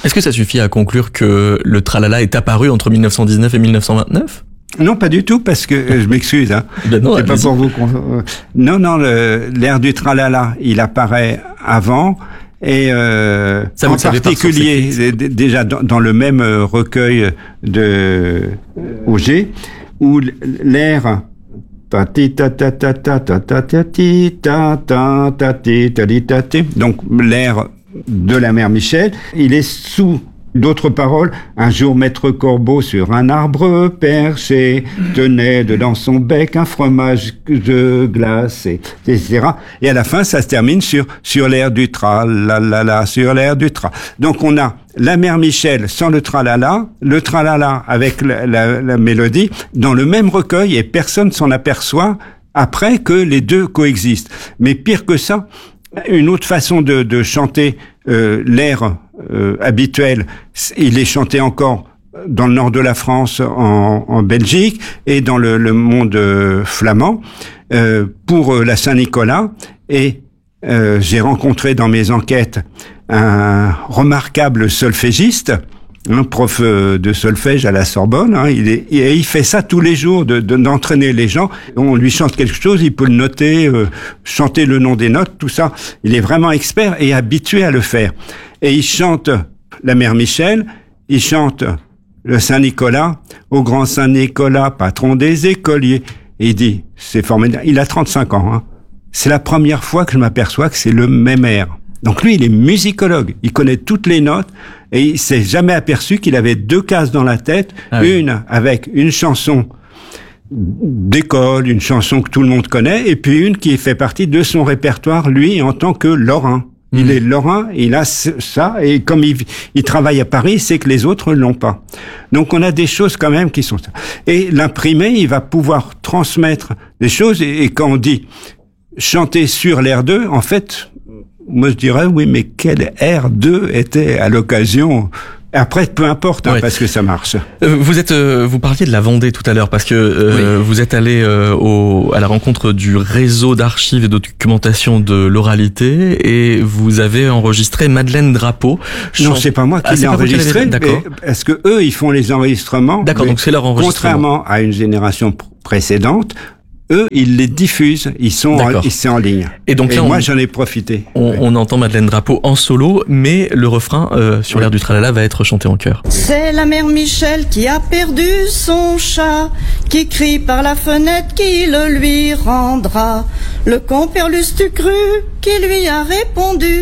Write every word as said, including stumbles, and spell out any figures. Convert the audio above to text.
Est-ce que ça suffit à conclure que le tralala est apparu entre mille neuf cent dix-neuf et mille neuf cent vingt-neuf? Non, pas du tout, parce que euh, je m'excuse. Hein. Ben non, c'est pas pour vous. qu'on- Non, non, le, l'air du tralala, il apparaît avant. Et euh, Ça, vous en le savez par particulier, d- d- déjà dans, dans le même euh, recueil de euh, Auger, où l- l'air ta ti ta ta ta ta ta ta ta ti ta ta ta ti ta ti ta ti, donc l'air de la mère Michel, il est sous d'autres paroles. Un jour, maître Corbeau sur un arbre perché tenait dedans son bec un fromage de glacé, et cetera. Et à la fin, ça se termine sur sur l'air du tra la la la sur l'air du tra. Donc on a la mère Michel sans le tralala, le tralala avec la, la, la mélodie dans le même recueil, et personne s'en aperçoit après que les deux coexistent. Mais pire que ça, une autre façon de, de chanter euh, l'air euh, habituel, il est chanté encore dans le nord de la France, en, en Belgique et dans le, le monde euh, flamand euh, pour euh, la Saint-Nicolas. Et euh, j'ai rencontré dans mes enquêtes un remarquable solfégiste, un prof de solfège à la Sorbonne, hein, il, est, et il fait ça tous les jours, de, de, d'entraîner les gens. On lui chante quelque chose, il peut le noter, euh, chanter le nom des notes, tout ça. Il est vraiment expert et habitué à le faire. Et il chante la mère Michel, il chante le Saint-Nicolas, au grand Saint-Nicolas, patron des écoliers. Et il dit, c'est formidable, il a trente-cinq ans, hein. C'est la première fois que je m'aperçois que c'est le même air. Donc lui, il est musicologue, il connaît toutes les notes et il s'est jamais aperçu qu'il avait deux cases dans la tête, ah oui. Une avec une chanson d'école, une chanson que tout le monde connaît, et puis une qui fait partie de son répertoire, lui, en tant que Lorrain. Il mmh. est Lorrain, il a ça, et comme il, il travaille à Paris, c'est que les autres l'ont pas. Donc on a des choses quand même qui sont ça. Et l'imprimé, il va pouvoir transmettre des choses, et, et quand on dit chanter sur l'air deux, en fait, moi je dirais oui, mais quel air deux était à l'occasion? Après, peu importe, hein, oui. Parce que ça marche. Euh, vous êtes, euh, vous parliez de la Vendée tout à l'heure, parce que euh, oui. vous êtes allé euh, au, à la rencontre du réseau d'archives et de documentation de l'oralité, et vous avez enregistré Madeleine Drapeau. Non, c'est pas moi qui ah, l'ai enregistré. D'accord. Parce que eux, ils font les enregistrements. D'accord, donc c'est leur enregistrement. Contrairement à une génération précédente, eux, ils les diffusent, ils sont, en, ils sont en ligne. Et donc et là, moi, on, j'en ai profité. On, oui. on entend Madeleine Drapeau en solo, mais le refrain euh, sur oui. l'air du tralala va être chanté en chœur. C'est la mère Michel qui a perdu son chat, qui crie par la fenêtre qui le lui rendra. Le compère Lustucru qui lui a répondu.